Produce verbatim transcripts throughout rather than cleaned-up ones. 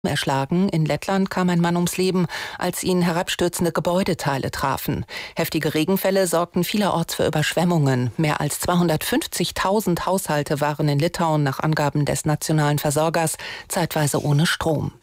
erschlagen. In Lettland kam ein Mann ums Leben, als ihn herabstürzende Gebäudeteile trafen. Heftige Regenfälle sorgten vielerorts für Überschwemmungen. Mehr als zweihundertfünfzigtausend Haushalte waren in Litauen nach Angaben des nationalen Versorgers zeitweise ohne Strom.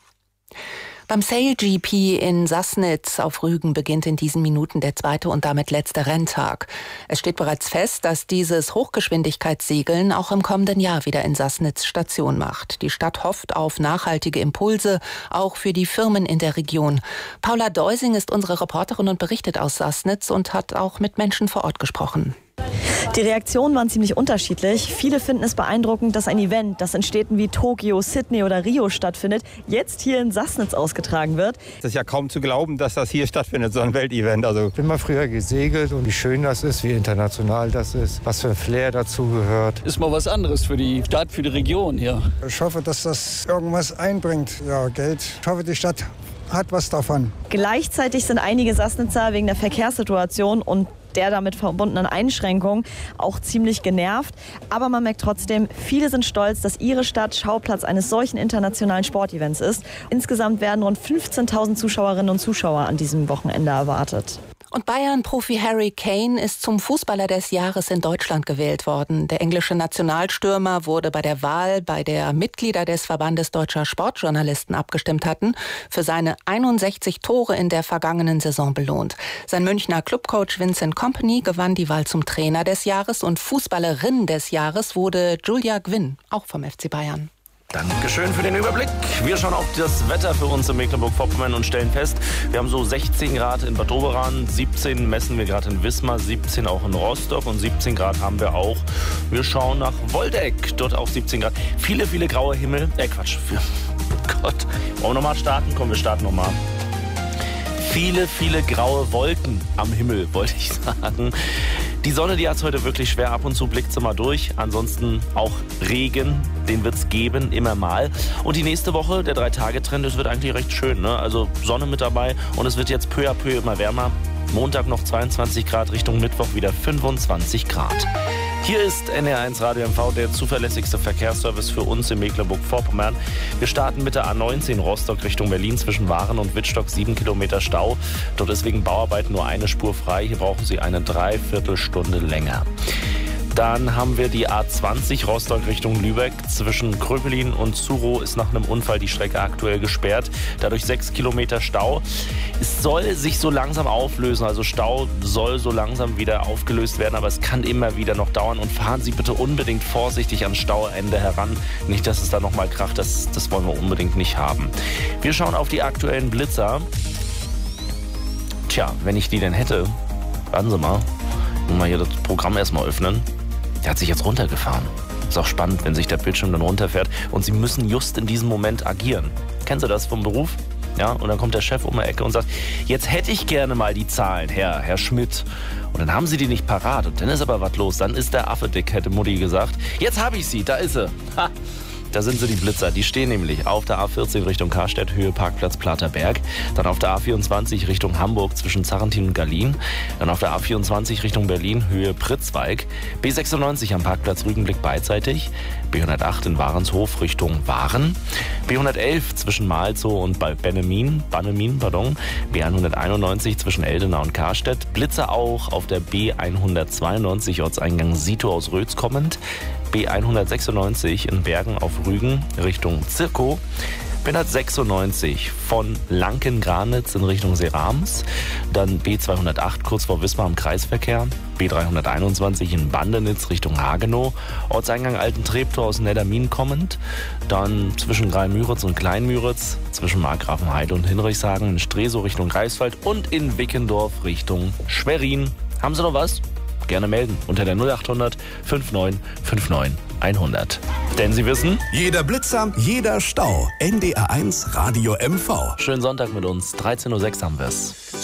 Beim Sail G P in Sassnitz auf Rügen beginnt in diesen Minuten der zweite und damit letzte Renntag. Es steht bereits fest, dass dieses Hochgeschwindigkeitssegeln auch im kommenden Jahr wieder in Sassnitz Station macht. Die Stadt hofft auf nachhaltige Impulse, auch für die Firmen in der Region. Paula Deusing ist unsere Reporterin und berichtet aus Sassnitz und hat auch mit Menschen vor Ort gesprochen. Die Reaktionen waren ziemlich unterschiedlich. Viele finden es beeindruckend, dass ein Event, das in Städten wie Tokio, Sydney oder Rio stattfindet, jetzt hier in Sassnitz ausgetragen wird. Es ist ja kaum zu glauben, dass das hier stattfindet, so ein Weltevent. Also ich bin mal früher gesegelt und wie schön das ist, wie international das ist, was für ein Flair dazugehört. Ist mal was anderes für die Stadt, für die Region hier. Ich hoffe, dass das irgendwas einbringt, ja, Geld. Ich hoffe, die Stadt hat was davon. Gleichzeitig sind einige Sassnitzer wegen der Verkehrssituation und der damit verbundenen Einschränkungen auch ziemlich genervt. Aber man merkt trotzdem, viele sind stolz, dass ihre Stadt Schauplatz eines solchen internationalen Sportevents ist. Insgesamt werden rund fünfzehntausend Zuschauerinnen und Zuschauer an diesem Wochenende erwartet. Und Bayern-Profi Harry Kane ist zum Fußballer des Jahres in Deutschland gewählt worden. Der englische Nationalstürmer wurde bei der Wahl, bei der Mitglieder des Verbandes deutscher Sportjournalisten abgestimmt hatten, für seine einundsechzig Tore in der vergangenen Saison belohnt. Sein Münchner Clubcoach Vincent Kompany gewann die Wahl zum Trainer des Jahres und Fußballerin des Jahres wurde Julia Gwynn, auch vom F C Bayern. Dankeschön für den Überblick. Wir schauen auf das Wetter für uns in Mecklenburg-Vorpommern und stellen fest, wir haben so sechzehn Grad in Bad Doberan, siebzehn messen wir gerade in Wismar, siebzehn auch in Rostock und siebzehn Grad haben wir auch. Wir schauen nach Woldeck, dort auch siebzehn Grad. Viele, viele graue Himmel. Äh, Quatsch. Gott. Wollen wir nochmal starten? Komm, wir starten nochmal. Viele, viele graue Wolken am Himmel, wollte ich sagen. Die Sonne, die hat es heute wirklich schwer. Ab und zu blickt sie mal durch. Ansonsten auch Regen, den wird es geben, immer mal. Und die nächste Woche, der Drei-Tage-Trend, das wird eigentlich recht schön, ne? Also Sonne mit dabei und es wird jetzt peu à peu immer wärmer. Montag noch zweiundzwanzig Grad, Richtung Mittwoch wieder fünfundzwanzig Grad. Hier ist N R eins Radio M V, der zuverlässigste Verkehrsservice für uns in Mecklenburg-Vorpommern. Wir starten mit der A neunzehn Rostock Richtung Berlin zwischen Waren und Wittstock, sieben Kilometer Stau. Dort ist wegen Bauarbeiten nur eine Spur frei. Hier brauchen Sie eine Dreiviertelstunde länger. Dann haben wir die A zwanzig Rostock Richtung Lübeck. Zwischen Kröpelin und Zurow ist nach einem Unfall die Strecke aktuell gesperrt. Dadurch sechs Kilometer Stau. Es soll sich so langsam auflösen. Also Stau soll so langsam wieder aufgelöst werden. Aber es kann immer wieder noch dauern. Und fahren Sie bitte unbedingt vorsichtig ans Stauende heran. Nicht, dass es da nochmal kracht. Das, das wollen wir unbedingt nicht haben. Wir schauen auf die aktuellen Blitzer. Tja, wenn ich die denn hätte. Warten Sie mal. Ich muss mal hier das Programm erstmal öffnen. Der hat sich jetzt runtergefahren. Ist auch spannend, wenn sich der Bildschirm dann runterfährt und Sie müssen just in diesem Moment agieren. Kennen Sie das vom Beruf? Ja, und dann kommt der Chef um die Ecke und sagt, jetzt hätte ich gerne mal die Zahlen, Herr, Herr Schmidt. Und dann haben Sie die nicht parat und dann ist aber was los. Dann ist der Affe dick, hätte Mutti gesagt. Jetzt habe ich sie, da ist sie. Ha. Da sind sie, die Blitzer. Die stehen nämlich auf der A vierzehn Richtung Karstedt, Höhe Parkplatz Platerberg. Dann auf der A vierundzwanzig Richtung Hamburg zwischen Zarrentin und Gallien. Dann auf der A vierundzwanzig Richtung Berlin, Höhe Pritzwalk. B sechsundneunzig am Parkplatz Rügenblick beidseitig. B hundertacht in Warenshof Richtung Waren. B hundertelf zwischen Malzow und Bannemin, Bannemin, pardon. B hunderteinundneunzig zwischen Eldena und Karstedt. Blitzer auch auf der B hundertzweiundneunzig Ortseingang Sito aus Rötz kommend. B hundertsechsundneunzig in Bergen auf Rügen Richtung Zirkow. B hundertsechsundneunzig von Lanken-Granitz in Richtung Serams. Dann B zweihundertacht kurz vor Wismar im Kreisverkehr. B dreihunderteinundzwanzig in Bandenitz Richtung Hagenow. Ortseingang Alten Treptow aus Neddermin kommend. Dann zwischen Greimüritz und Kleinmüritz. Zwischen Markgrafenheide und Hinrichshagen in Stresow Richtung Greifswald. Und in Wickendorf Richtung Schwerin. Haben Sie noch was? Gerne melden unter der null achthundert neunundfünfzig neunundfünfzig hundert. Denn Sie wissen, jeder Blitzer, jeder Stau. N D R eins Radio M V. Schönen Sonntag mit uns. dreizehn Uhr sechs haben wir's.